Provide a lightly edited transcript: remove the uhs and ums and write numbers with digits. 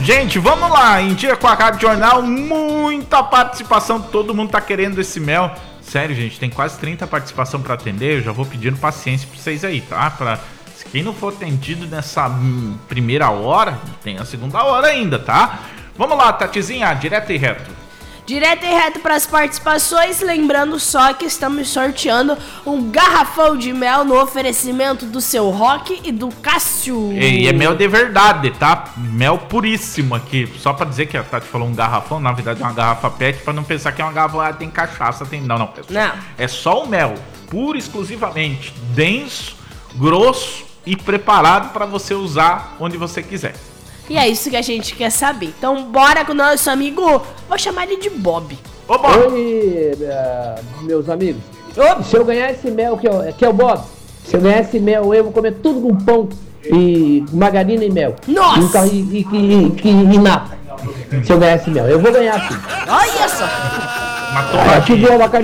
Gente, vamos lá, em Dia com a Rádio Jornal, muita participação, todo mundo tá querendo esse mel. Sério, gente, tem quase 30 participação pra atender, eu já vou pedindo paciência pra vocês aí, tá? Quem não for atendido nessa primeira hora, tem a segunda hora ainda, tá? Vamos lá, Tatizinha, direto e reto. Direto e reto para as participações, lembrando só que estamos sorteando um garrafão de mel no oferecimento do Seu Rock e do Cássio. E é mel de verdade, tá? Mel puríssimo aqui. Só pra dizer que a Tati falou um garrafão, na verdade é uma garrafa PET, pra não pensar que é uma garrafa, tem cachaça, tem... Não, pessoal. Não. É só o mel, puro e exclusivamente, denso, grosso e preparado pra você usar onde você quiser. E é isso que a gente quer saber. Então bora com o nosso amigo, vou chamar ele de Bob. Ô, Bob! Oi, meus amigos. Se eu ganhar esse mel, que é o Bob, se eu ganhar esse mel, eu vou comer tudo com pão e margarina e mel. Nossa! E nata. Se eu ganhar esse mel, eu vou ganhar sim. Olha só! Matou Aqui do abacate.